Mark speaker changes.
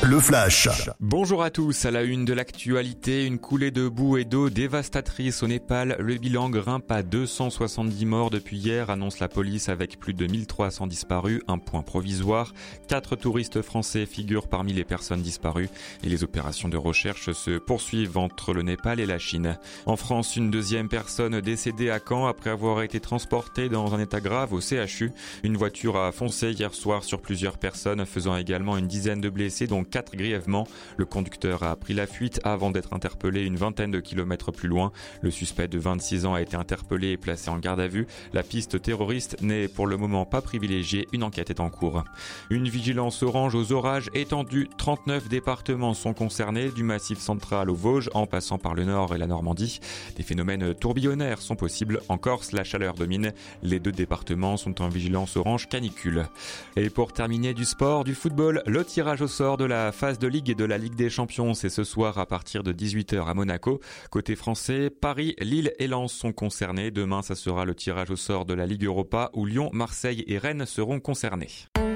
Speaker 1: Le Flash.
Speaker 2: Bonjour à tous, à la une de l'actualité, une coulée de boue et d'eau dévastatrice au Népal. Le bilan grimpe à 270 morts depuis hier, annonce la police, avec plus de 1300 disparus, un point provisoire. 4 touristes français figurent parmi les personnes disparues et les opérations de recherche se poursuivent entre le Népal et la Chine. En France, une deuxième personne décédée à Caen après avoir été transportée dans un état grave au CHU. Une voiture a foncé hier soir sur plusieurs personnes, faisant également une dizaine de blessés, dont 4 grièvement. Le conducteur a pris la fuite avant d'être interpellé une vingtaine de kilomètres plus loin. Le suspect de 26 ans a été interpellé et placé en garde à vue. La piste terroriste n'est pour le moment pas privilégiée. Une enquête est en cours. Une vigilance orange aux orages étendue. 39 départements sont concernés, du Massif central aux Vosges, en passant par le Nord et la Normandie. Des phénomènes tourbillonnaires sont possibles. En Corse, la chaleur domine. Les 2 départements sont en vigilance orange canicule. Et pour terminer, du sport, du football, le tirage au sort de la phase de Ligue et de la Ligue des Champions, c'est ce soir à partir de 18h à Monaco. Côté français, Paris, Lille et Lens sont concernés. Demain, ça sera le tirage au sort de la Ligue Europa où Lyon, Marseille et Rennes seront concernés.